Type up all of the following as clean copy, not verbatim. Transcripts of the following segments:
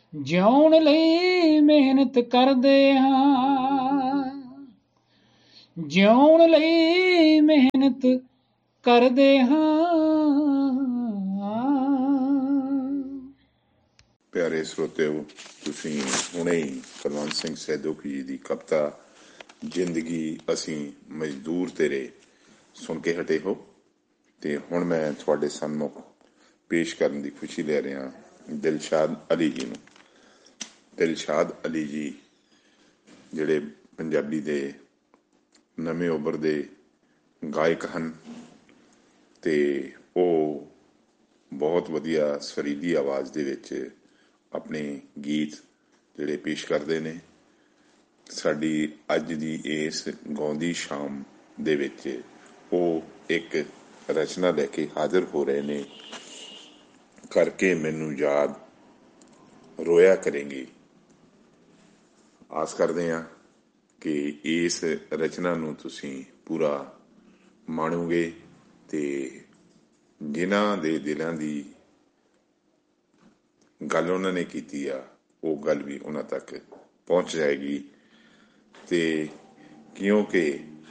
ਜਿਉਣ ਲਈ ਮਿਹਨਤ ਕਰਦੇ ਹਾਂ, ਜਿਉਣ ਲਈ ਮਿਹਨਤ ਕਰਦੇ ਹਾਂ। ਪਿਆਰੇ ਸਰੋਤਿਓ, ਤੁਸੀਂ ਹੁਣੇ ਹੀ ਕੁਲਵੰਤ ਸਿੰਘ ਸੈਦੋਕੀ ਜੀ ਦੀ ਕਵਿਤਾ ਜ਼ਿੰਦਗੀ ਅਸੀਂ ਮਜ਼ਦੂਰ ਤੇਰੇ ਸੁਣ ਕੇ ਹਟੇ ਹੋ, ਤੇ ਹੁਣ ਮੈਂ ਤੁਹਾਡੇ ਸਨਮੁਖ ਪੇਸ਼ ਕਰਨ ਦੀ ਖੁਸ਼ੀ ਲੈ ਰਿਹਾ ਦਿਲਸ਼ਾਦ ਅਲੀ ਜੀ ਨੂੰ। ਦਿਲਸ਼ਾਦ ਅਲੀ ਜੀ ਜਿਹੜੇ ਪੰਜਾਬੀ ਦੇ ਨਵੇਂ ਉੱਭਰਦੇ ਗਾਇਕ ਹਨ, ਤੇ ਉਹ ਬਹੁਤ ਵਧੀਆ ਸੁਰੀਲੀ ਆਵਾਜ਼ ਦੇ ਵਿੱਚ ਆਪਣੇ ਗੀਤ ਜਿਹੜੇ ਪੇਸ਼ ਕਰਦੇ ਨੇ। ਸਾਡੀ ਅੱਜ ਦੀ ਇਸ ਗਾਉਂਦੀ ਸ਼ਾਮ ਦੇ ਵਿੱਚ ਉਹ ਇੱਕ ਰਚਨਾ ਲੈ ਕੇ ਹਾਜ਼ਰ ਹੋ ਰਹੇ ਨੇ, ਕਰਕੇ ਮੈਨੂੰ ਯਾਦ ਰੋਇਆ ਕਰੇਂਗੀ। ਆਸ ਕਰਦੇ ਹਾਂ ਕਿ ਇਸ ਰਚਨਾ ਨੂੰ ਤੁਸੀਂ ਪੂਰਾ ਮਾਣੋਗੇ ਤੇ ਜਿਨ੍ਹਾਂ ਦੇ ਦਿਲਾਂ ਦੀ ਗੱਲ ਉਹਨਾਂ ਨੇ ਕੀਤੀ ਆ ਉਹ ਗੱਲ ਵੀ ਉਹਨਾਂ ਤੱਕ ਪਹੁੰਚ ਜਾਏਗੀ। ਤੇ ਕਿਉਂਕਿ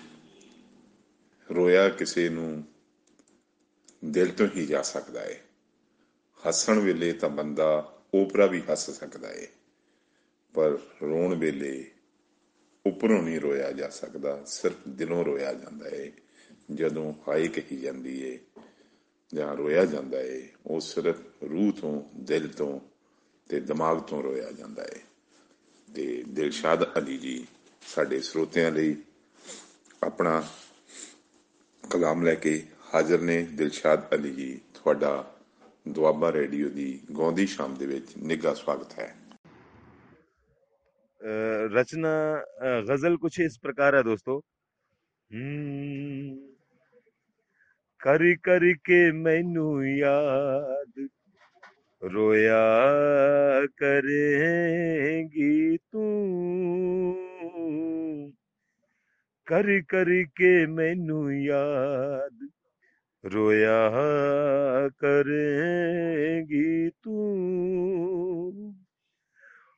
ਰੋਇਆ ਕਿਸੇ ਨੂੰ ਦਿਲ ਤੋਂ ਹੀ ਜਾ ਸਕਦਾ ਹੈ। ਹੱਸਣ ਵੇਲੇ ਤਾਂ ਬੰਦਾ ਓਪਰਾ ਵੀ ਹੱਸ ਸਕਦਾ ਹੈ, ਪਰ ਰੋਣ ਵੇਲੇ ਉੱਪਰੋਂ ਨਹੀਂ ਰੋਇਆ ਜਾ ਸਕਦਾ, ਸਿਰਫ ਦਿਲੋਂ ਰੋਇਆ ਜਾਂਦਾ ਹੈ। ਜਦੋਂ ਹਾਏ ਕਹੀ ਜਾਂਦੀ ਹੈ ਜਾਂ ਰੋਇਆ ਜਾਂਦਾ ਹੈ, ਉਹ ਸਿਰਫ ਰੂਹ ਤੋਂ, ਦਿਲ ਤੋਂ ਤੇ ਦਿਮਾਗ ਤੋਂ ਰੋਇਆ ਜਾਂਦਾ ਹੈ। ਤੇ ਦਿਲਸ਼ਾਦ ਅਲੀ ਜੀ ਸਾਡੇ ਸਰੋਤਿਆਂ ਲਈ ਆਪਣਾ ਕਲਾਮ ਲੈ ਕੇ ਹਾਜ਼ਰ ਨੇ। ਦਿਲਸ਼ਾਦ ਅਲੀ ਜੀ, ਤੁਹਾਡਾ ਦੁਆਬਾ ਰੇਡੀਓ ਦੀ ਗਾਉਂਦੀ ਸ਼ਾਮ ਦੇ ਵਿੱਚ ਨਿੱਘਾ ਸਵਾਗਤ ਹੈ। रचना गजल कुछ इस प्रकार है दोस्तों। कर कर के मैनू याद रोया करेंगी तू, कर कर के मैनू याद रोया करेंगी तू,